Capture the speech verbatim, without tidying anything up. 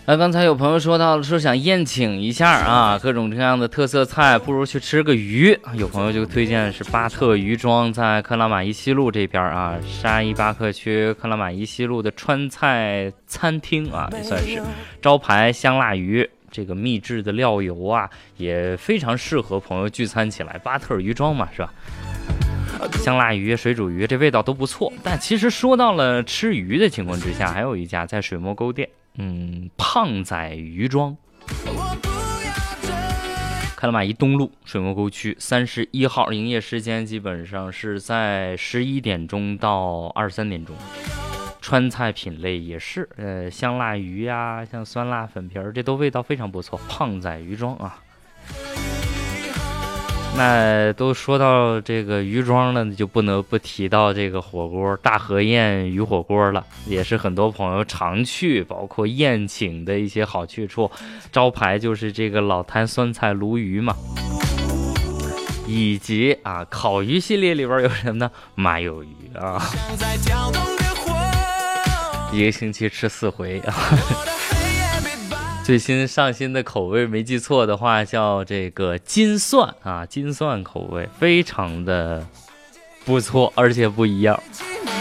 那刚才有朋友说到了，说想宴请一下啊，各种这样的特色菜，不如去吃个鱼。有朋友就推荐是巴特鱼庄，在克拉玛依西路这边啊，沙伊巴克区克拉玛依西路的川菜餐厅啊，也算是招牌香辣鱼。这个秘制的料油啊，也非常适合朋友聚餐起来。巴特鱼庄嘛，是吧？香辣鱼、水煮鱼，这味道都不错。但其实说到了吃鱼的情况之下，还有一家在水磨沟店，嗯，胖仔鱼庄，克拉玛依东路水磨沟区三十一号，营业时间基本上是在十一点钟到二十三点钟。川菜品类也是，呃，香辣鱼呀、啊，像酸辣粉皮儿，这都味道非常不错。胖仔鱼庄啊，那都说到这个鱼庄了，就不能不提到这个火锅大河宴鱼火锅了，也是很多朋友常去，包括宴请的一些好去处。招牌就是这个老坛酸菜鲈鱼嘛，以及啊烤鱼系列里边有什么呢？麻油鱼啊。一个星期吃四回啊！最新上新的口味，没记错的话叫这个金蒜啊，金蒜口味非常的不错，而且不一样。